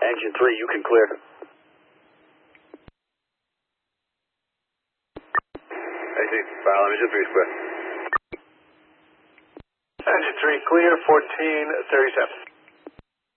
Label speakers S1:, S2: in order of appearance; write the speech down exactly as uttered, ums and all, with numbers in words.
S1: Engine three, you can clear.
S2: I see. File, engine three is clear.
S3: Engine three clear, fourteen thirty-seven.